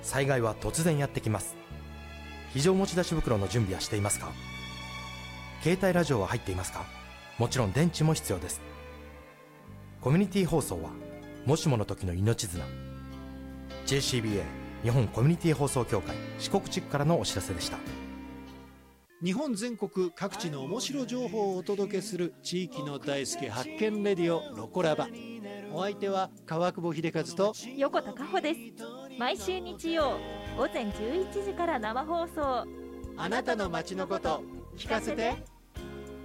災害は突然やってきます。非常持ち出し袋の準備はしていますか？携帯ラジオは入っていますか？もちろん電池も必要です。コミュニティ放送はもしもの時の命綱。 JCBA 日本コミュニティ放送協会四国地区からのお知らせでした。 日本全国各地の面白情報をお届けする地域の大好き発見レディオロコラバ。お相手は川久保秀和と横田加穂です。毎週日曜午前11時から生放送。 あなたの街のこと聞かせて。